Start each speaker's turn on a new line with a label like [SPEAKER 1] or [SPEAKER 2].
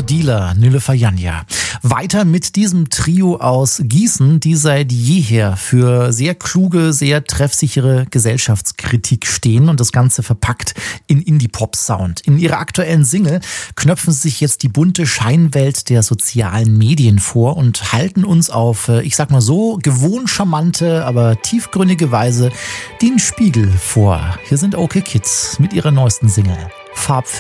[SPEAKER 1] Dealer, Nilüfer Yanya. Weiter mit diesem Trio aus Gießen, die seit jeher für sehr kluge, sehr treffsichere Gesellschaftskritik stehen und das Ganze verpackt in Indie-Pop-Sound. In ihrer aktuellen Single knöpfen sie sich jetzt die bunte Scheinwelt der sozialen Medien vor und halten uns auf, ich sag mal so, gewohnt charmante, aber tiefgründige Weise den Spiegel vor. Hier sind OK Kids mit ihrer neuesten Single Farbfilm.